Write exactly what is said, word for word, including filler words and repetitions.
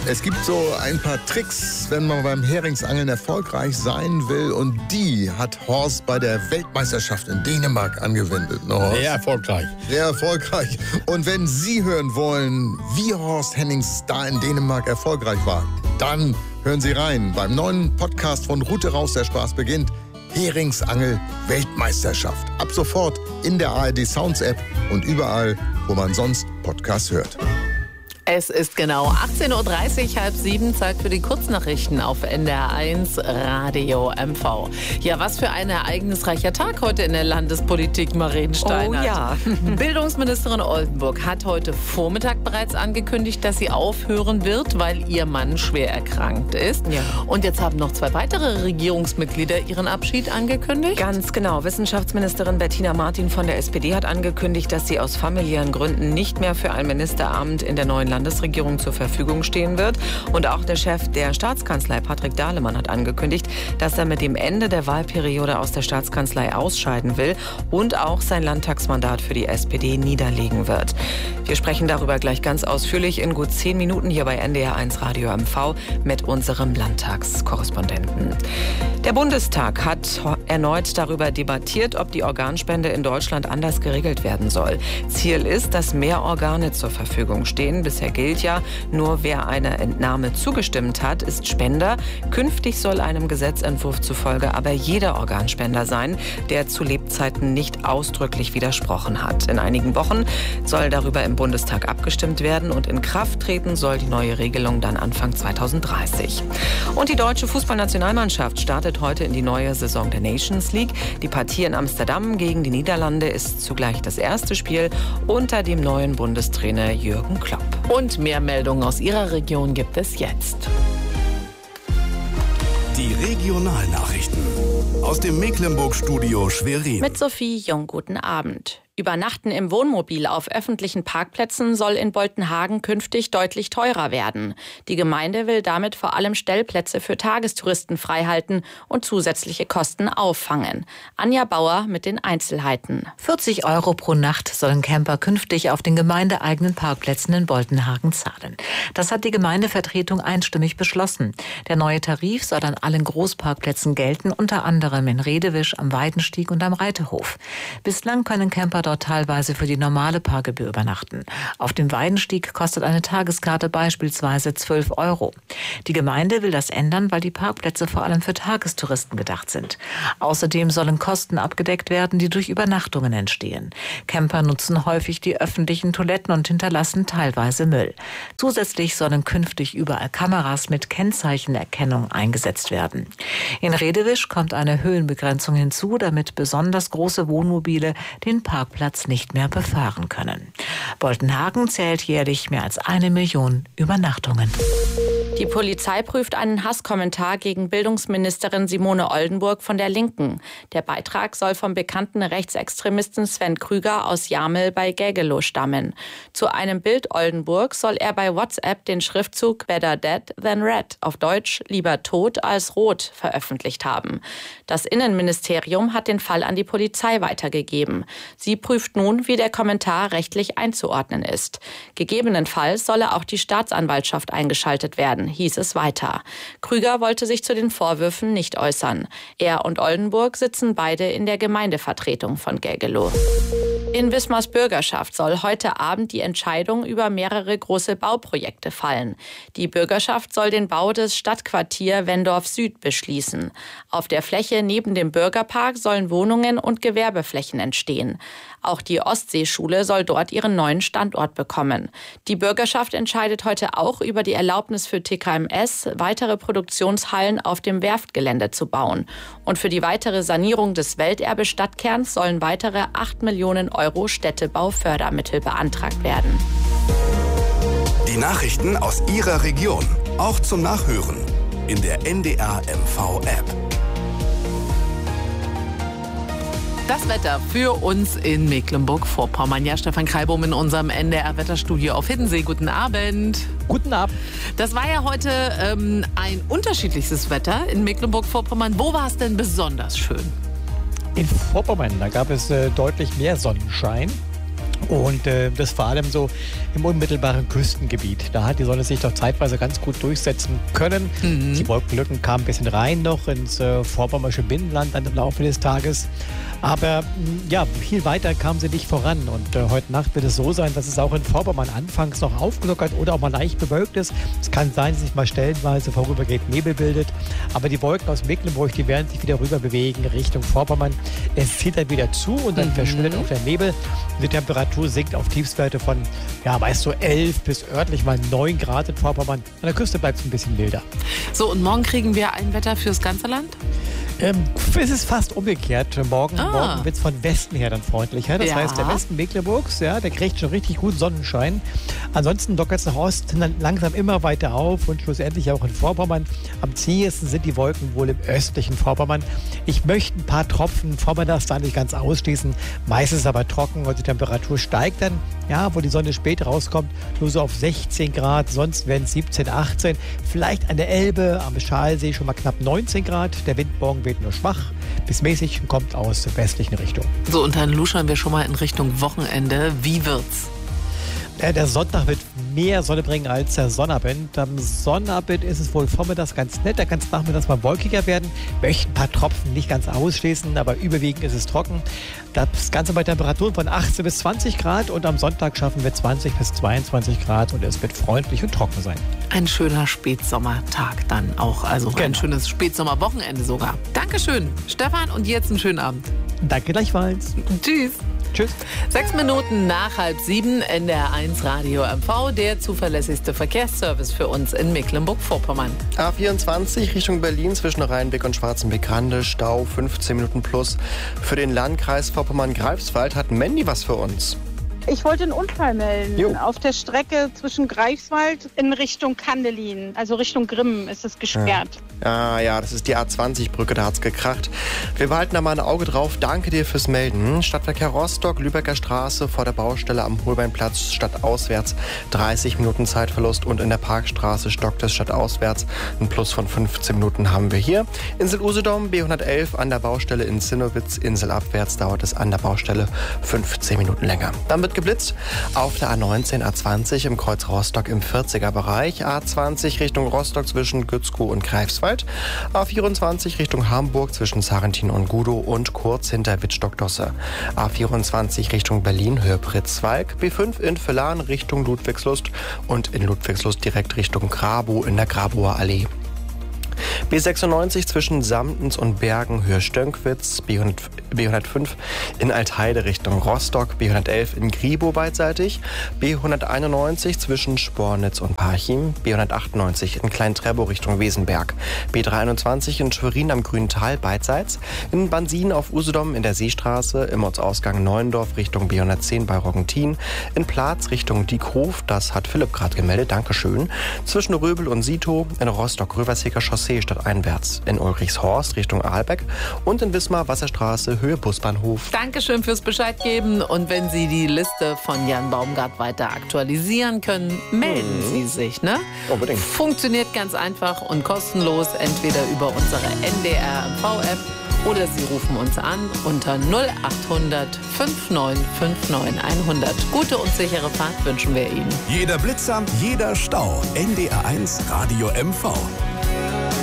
Es gibt so ein paar Tricks, wenn man beim Heringsangeln erfolgreich sein will. Und die hat Horst bei der Weltmeisterschaft in Dänemark angewendet. Ne, Horst? Sehr erfolgreich. Sehr erfolgreich. Und wenn Sie hören wollen, wie Horst Hennings da in Dänemark erfolgreich war, dann hören Sie rein beim neuen Podcast von Rute raus, der Spaß beginnt. Heringsangel Weltmeisterschaft. Ab sofort in der A R D Sounds App und überall, wo man sonst Podcasts hört. Es ist genau achtzehn Uhr dreißig, halb sieben, Zeit für die Kurznachrichten auf N D R eins Radio M V. Ja, was für ein ereignisreicher Tag heute in der Landespolitik, Maren Steinert. Oh ja. Bildungsministerin Oldenburg hat heute Vormittag bereits angekündigt, dass sie aufhören wird, weil ihr Mann schwer erkrankt ist. Ja. Und jetzt haben noch zwei weitere Regierungsmitglieder ihren Abschied angekündigt. Ganz genau. Wissenschaftsministerin Bettina Martin von der S P D hat angekündigt, dass sie aus familiären Gründen nicht mehr für ein Ministeramt in der neuen Landesregierung zur Verfügung stehen wird. Und auch der Chef der Staatskanzlei, Patrick Dahlemann, hat angekündigt, dass er mit dem Ende der Wahlperiode aus der Staatskanzlei ausscheiden will und auch sein Landtagsmandat für die S P D niederlegen wird. Wir sprechen darüber gleich ganz ausführlich in gut zehn Minuten hier bei N D R eins Radio M V mit unserem Landtagskorrespondenten. Der Bundestag hat erneut darüber debattiert, ob die Organspende in Deutschland anders geregelt werden soll. Ziel ist, dass mehr Organe zur Verfügung stehen. Bisher gilt ja, nur wer einer Entnahme zugestimmt hat, ist Spender. Künftig soll einem Gesetzentwurf zufolge aber jeder Organspender sein, der zu Lebzeiten nicht ausdrücklich widersprochen hat. In einigen Wochen soll darüber im Bundestag abgestimmt werden und in Kraft treten soll die neue Regelung dann Anfang zweitausenddreißig. Und die deutsche Fußballnationalmannschaft startet heute in die neue Saison der Nations League. Die Partie in Amsterdam gegen die Niederlande ist zugleich das erste Spiel unter dem neuen Bundestrainer Jürgen Klopp. Und mehr Meldungen aus Ihrer Region gibt es jetzt. Die Regionalnachrichten aus dem Mecklenburg-Studio Schwerin. Mit Sophie Jung, guten Abend. Übernachten im Wohnmobil auf öffentlichen Parkplätzen soll in Boltenhagen künftig deutlich teurer werden. Die Gemeinde will damit vor allem Stellplätze für Tagestouristen freihalten und zusätzliche Kosten auffangen. Anja Bauer mit den Einzelheiten. vierzig Euro pro Nacht sollen Camper künftig auf den gemeindeeigenen Parkplätzen in Boltenhagen zahlen. Das hat die Gemeindevertretung einstimmig beschlossen. Der neue Tarif soll an allen Großparkplätzen gelten, unter anderem in Redewisch, am Weidenstieg und am Reiterhof. Bislang können Camper dort teilweise für die normale Parkgebühr übernachten. Auf dem Weidenstieg kostet eine Tageskarte beispielsweise zwölf Euro. Die Gemeinde will das ändern, weil die Parkplätze vor allem für Tagestouristen gedacht sind. Außerdem sollen Kosten abgedeckt werden, die durch Übernachtungen entstehen. Camper nutzen häufig die öffentlichen Toiletten und hinterlassen teilweise Müll. Zusätzlich sollen künftig überall Kameras mit Kennzeichenerkennung eingesetzt werden. In Redewisch kommt eine Höhenbegrenzung hinzu, damit besonders große Wohnmobile den Parkplatz Platz nicht mehr befahren können. Boltenhagen zählt jährlich mehr als eine Million Übernachtungen. Die Polizei prüft einen Hasskommentar gegen Bildungsministerin Simone Oldenburg von der Linken. Der Beitrag soll vom bekannten Rechtsextremisten Sven Krüger aus Jamel bei Gägelow stammen. Zu einem Bild Oldenburg soll er bei WhatsApp den Schriftzug Better Dead than Red, auf Deutsch lieber tot als rot, veröffentlicht haben. Das Innenministerium hat den Fall an die Polizei weitergegeben. Sie prüft nun, wie der Kommentar rechtlich einzuordnen ist. Gegebenenfalls solle auch die Staatsanwaltschaft eingeschaltet werden, hieß es weiter. Krüger wollte sich zu den Vorwürfen nicht äußern. Er und Oldenburg sitzen beide in der Gemeindevertretung von Gägelow. In Wismars Bürgerschaft soll heute Abend die Entscheidung über mehrere große Bauprojekte fallen. Die Bürgerschaft soll den Bau des Stadtquartier Wendorf Süd beschließen. Auf der Fläche neben dem Bürgerpark sollen Wohnungen und Gewerbeflächen entstehen. Auch die Ostseeschule soll dort ihren neuen Standort bekommen. Die Bürgerschaft entscheidet heute auch über die Erlaubnis für T K M S, weitere Produktionshallen auf dem Werftgelände zu bauen. Und für die weitere Sanierung des Welterbe-Stadtkerns sollen weitere acht Millionen Euro Städtebaufördermittel beantragt werden. Die Nachrichten aus Ihrer Region, auch zum Nachhören in der N D R M V-App. Das Wetter für uns in Mecklenburg-Vorpommern. Ja, Stefan Kreibum in unserem N D R-Wetterstudio auf Hiddensee. Guten Abend. Guten Abend. Das war ja heute ähm, ein unterschiedliches Wetter in Mecklenburg-Vorpommern. Wo war es denn besonders schön? In Vorpommern, da gab es äh, deutlich mehr Sonnenschein. Und äh, das vor allem so im unmittelbaren Küstengebiet. Da hat die Sonne sich doch zeitweise ganz gut durchsetzen können. Mhm. Die Wolkenlücken kamen ein bisschen rein noch ins äh, vorpommersche Binnenland dann im Laufe des Tages. Aber ja, viel weiter kam sie nicht voran. Und äh, heute Nacht wird es so sein, dass es auch in Vorpommern anfangs noch aufgelockert oder auch mal leicht bewölkt ist. Es kann sein, dass sich mal stellenweise vorübergehend Nebel bildet. Aber die Wolken aus Mecklenburg, die werden sich wieder rüber bewegen Richtung Vorpommern. Es zieht dann wieder zu und dann mhm. verschwindet auch der Nebel. Die Temperatur sinkt auf Tiefstwerte von, ja, meist so elf bis örtlich mal neun Grad in Vorpommern. An der Küste bleibt es ein bisschen milder. So, und morgen kriegen wir ein Wetter fürs ganze Land? Ähm, es ist fast umgekehrt. Morgen, ah. morgen wird es von Westen her dann freundlicher. Das ja. heißt, der Westen Mecklenburgs, ja, der kriegt schon richtig gut Sonnenschein. Ansonsten lockert es nach Osten dann langsam immer weiter auf und schlussendlich auch in Vorpommern. Am zähesten sind die Wolken wohl im östlichen Vorpommern. Ich möchte ein paar Tropfen vormittags da nicht ganz ausschließen. Meistens aber trocken und die Temperatur steigt dann, ja, wo die Sonne spät rauskommt, nur so auf sechzehn Grad. Sonst werden es siebzehn, achtzehn. Vielleicht an der Elbe, am Schalsee schon mal knapp neunzehn Grad. Der Wind morgen weht nur schwach bis mäßig und kommt aus der westlichen Richtung. So, und dann luschern wir schon mal in Richtung Wochenende. Wie wird's? Ja, der Sonntag wird mehr Sonne bringen als der Sonnabend. Am Sonnabend ist es wohl vormittags ganz nett, da kann es nachmittags mal wolkiger werden. Möchten ein paar Tropfen nicht ganz ausschließen, aber überwiegend ist es trocken. Das Ganze bei Temperaturen von achtzehn bis zwanzig Grad und am Sonntag schaffen wir zwanzig bis zweiundzwanzig Grad und es wird freundlich und trocken sein. Ein schöner Spätsommertag dann auch, also genau. Ein schönes Spätsommerwochenende sogar. Dankeschön, Stefan, und jetzt einen schönen Abend. Danke gleichfalls. Tschüss. Tschüss. Sechs Minuten nach halb sieben, N D R eins Radio M V, der zuverlässigste Verkehrsservice für uns in Mecklenburg-Vorpommern. A vierundzwanzig Richtung Berlin zwischen Rheinbeck und Schwarzenbeck-Rande, Stau fünfzehn Minuten plus. Für den Landkreis Vorpommern-Greifswald hat Mandy was für uns. Ich wollte einen Unfall melden. Jo. Auf der Strecke zwischen Greifswald in Richtung Kandelin, also Richtung Grimmen, ist es gesperrt. Ja, ah, ja, das ist die A zwanzig Brücke, da hat's gekracht. Wir behalten da mal ein Auge drauf. Danke dir fürs Melden. Stadtverkehr Rostock, Lübecker Straße vor der Baustelle am Holbeinplatz stadtauswärts dreißig Minuten Zeitverlust und in der Parkstraße stockt es stadtauswärts. Ein Plus von fünfzehn Minuten haben wir hier. Insel Usedom, B hundertelf an der Baustelle in Zinnowitz, inselabwärts dauert es an der Baustelle fünfzehn Minuten länger. Dann wird geblitzt auf der A neunzehn, A zwanzig im Kreuz Rostock im vierziger Bereich, A zwanzig Richtung Rostock zwischen Gützkow und Greifswald, A vierundzwanzig Richtung Hamburg zwischen Sarrentin und Gudow und kurz hinter Wittstock-Dosse, A vierundzwanzig Richtung Berlin Höhe Pritzwalk, B fünf in Villahn Richtung Ludwigslust und in Ludwigslust direkt Richtung Grabow in der Grabower Allee. B sechsundneunzig zwischen Samtens und Bergen Höhe Stönkwitz, B hundertfünf in Altheide Richtung Rostock, B hundertelf in Gribow beidseitig, B hunderteinundneunzig zwischen Spornitz und Parchim, B hundertachtundneunzig in Klein-Trebow Richtung Wesenberg, B dreiundzwanzig in Schwerin am Grünen Tal beidseits, in Bansin auf Usedom in der Seestraße, im Ortsausgang Neuendorf Richtung B hundertzehn bei Roggentin, in Platz Richtung Diekhof, das hat Philipp gerade gemeldet, Dankeschön, zwischen Röbel und Sito, in Rostock-Röverseker Chaussee stadteinwärts, in Ulrichshorst Richtung Ahlbeck und in Wismar Wasserstraße Höhe Busbahnhof. Dankeschön fürs Bescheid geben und wenn Sie die Liste von Jan Baumgart weiter aktualisieren können, melden mhm. Sie sich, ne? Unbedingt. Funktioniert ganz einfach und kostenlos, entweder über unsere N D R M V-App oder Sie rufen uns an unter null achthundert neunundfünfzig neunundfünfzig hundert. Gute und sichere Fahrt wünschen wir Ihnen. Jeder Blitzer, jeder Stau. N D R eins Radio M V.